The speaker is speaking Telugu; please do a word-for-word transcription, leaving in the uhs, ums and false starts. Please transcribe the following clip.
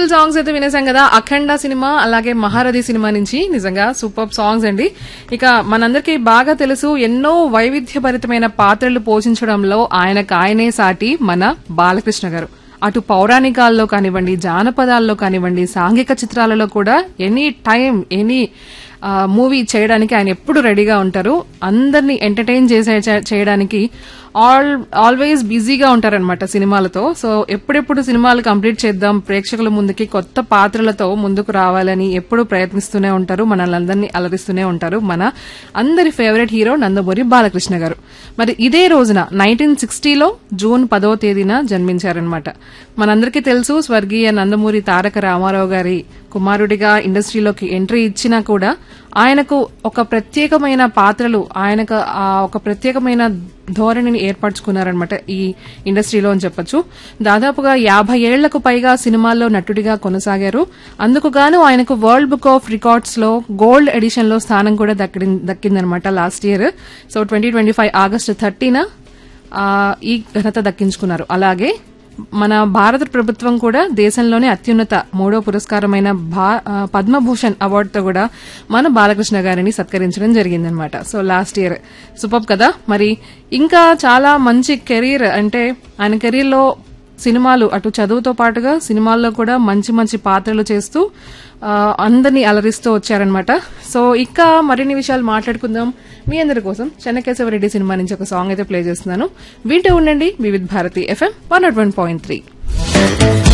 బ్యూటిఫుల్ సాంగ్స్ అయితే వినేసాం కదా. అఖండ సినిమా అలాగే మహారథి సినిమా నుంచి నిజంగా సూపర్ సాంగ్స్ అండి. ఇక మనందరికీ బాగా తెలుసు ఎన్నో వైవిధ్యభరితమైన పాత్రలు పోషించడంలో ఆయనకు ఆయనే సాటి మన బాలకృష్ణ గారు. అటు పౌరాణికాల్లో కానివ్వండి, జానపదాల్లో కానివ్వండి, సాంఘిక చిత్రాలలో కూడా ఎనీ టైం ఎనీ మూవీ చేయడానికి ఆయన ఎప్పుడు రెడీగా ఉంటారు. అందరినీ ఎంటర్టైన్ చేసే చేయడానికి ఆల్ ఆల్వేస్ బిజీగా ఉంటారనమాట సినిమాలతో. సో ఎప్పుడెప్పుడు సినిమాలు కంప్లీట్ చేద్దాం, ప్రేక్షకుల ముందుకి కొత్త పాత్రలతో ముందుకు రావాలని ఎప్పుడు ప్రయత్నిస్తూనే ఉంటారు. మనల్ని అందరినీ అలరిస్తూనే ఉంటారు మన అందరి ఫేవరెట్ హీరో నందమూరి బాలకృష్ణ గారు. మరి ఇదే రోజున నైన్టీన్ సిక్స్టీలో జూన్ పదో తేదీన జన్మించారనమాట. మనందరికీ తెలుసు స్వర్గీయ నందమూరి తారక రామారావు గారి కుమారుడిగా ఇండస్ట్రీలోకి ఎంట్రీ ఇచ్చినా కూడా ఆయనకు ఒక ప్రత్యేకమైన పాత్రలు, ఆయనకు ఒక ప్రత్యేకమైన ధోరణిని ఏర్పరచుకున్నారనమాట ఈ ఇండస్ట్రీలో అని చెప్పొచ్చు. దాదాపుగా యాభై ఏళ్లకు పైగా సినిమాల్లో నటుడిగా కొనసాగారు. అందుకు గాను ఆయనకు వరల్డ్ బుక్ ఆఫ్ రికార్డ్స్ లో గోల్డ్ ఎడిషన్ లో స్థానం కూడా దక్కిందనమాట last year. So twenty twenty five August thirteen ఈ ఘనత దక్కించుకున్నారు. అలాగే మన భారత ప్రభుత్వం కూడా దేశంలోనే అత్యున్నత మూడో పురస్కారమైన పద్మభూషణ్ అవార్డుతో కూడా మన బాలకృష్ణ గారిని సత్కరించడం జరిగిందనమాట. సో లాస్ట్ ఇయర్ సూపర్ కదా. మరి ఇంకా చాలా మంచి కెరీర్, అంటే ఆయన కెరీర్ లో సినిమాలు అటు చదువుతో పాటుగా సినిమాల్లో కూడా మంచి మంచి పాత్రలు చేస్తూ అందరినీ అలరిస్తూ వచ్చారనమాట. సో ఇంకా మరిన్ని విషయాలు మాట్లాడుకుందాం. మీ అందరి కోసం చెన్నకేశవరెడ్డి సినిమా నుంచి ఒక సాంగ్ అయితే ప్లే చేస్తున్నాను. వింటూ ఉండండి వివిధ Bharati FM one not one point three.